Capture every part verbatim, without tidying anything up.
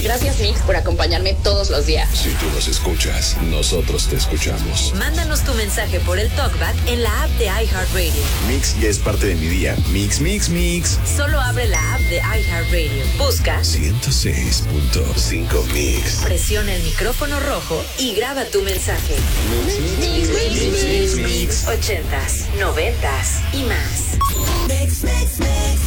Gracias, Mix, por acompañarme todos los días. Si tú nos escuchas, nosotros te escuchamos. Mándanos tu mensaje por el TalkBack en la app de iHeartRadio. Mix ya es parte de mi día. Mix, mix, mix. Solo abre la app de iHeartRadio. Busca ciento seis punto cinco Mix. Presiona el micrófono rojo y graba tu mensaje. Mix, mix, mix, mix, mix. Ochentas, noventas y más. Mix, mix, mix.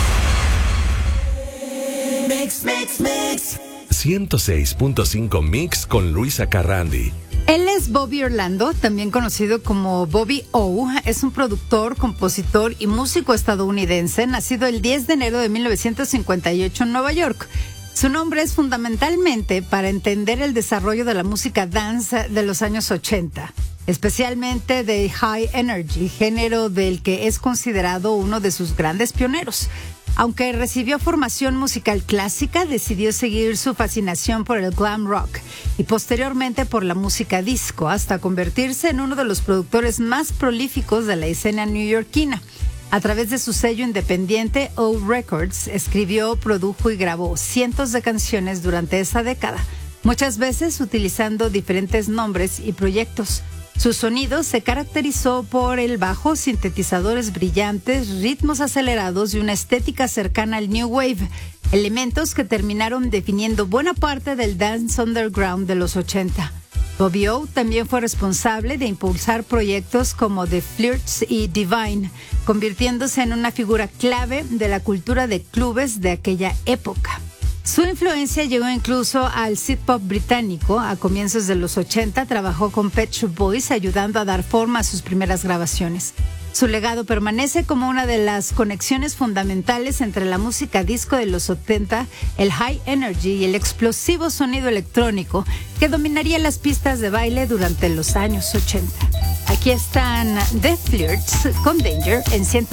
Mix, mix, mix. ciento seis punto cinco Mix con Luisa Carrandi. Él es Bobby Orlando, también conocido como Bobby O. Es un productor, compositor y músico estadounidense, nacido el diez de enero de mil novecientos cincuenta y ocho en Nueva York. Su nombre es fundamentalmente para entender el desarrollo de la música dance de los años ochenta, especialmente de High Energy, género del que es considerado uno de sus grandes pioneros. Aunque recibió formación musical clásica, decidió seguir su fascinación por el glam rock y posteriormente por la música disco, hasta convertirse en uno de los productores más prolíficos de la escena neoyorquina. A través de su sello independiente O Records, escribió, produjo y grabó cientos de canciones durante esa década, muchas veces utilizando diferentes nombres y proyectos. Su sonido se caracterizó por el bajo, sintetizadores brillantes, ritmos acelerados y una estética cercana al New Wave, elementos que terminaron definiendo buena parte del dance underground de los ochenta. Bobby O también fue responsable de impulsar proyectos como The Flirts y Divine, convirtiéndose en una figura clave de la cultura de clubes de aquella época. Su influencia llegó incluso al synth pop británico. A comienzos de los ochenta trabajó con Pet Shop Boys, ayudando a dar forma a sus primeras grabaciones. Su legado permanece como una de las conexiones fundamentales entre la música disco de los setenta, el high energy y el explosivo sonido electrónico que dominaría las pistas de baile durante los años ochenta. Aquí están The Flirts con Danger en ciento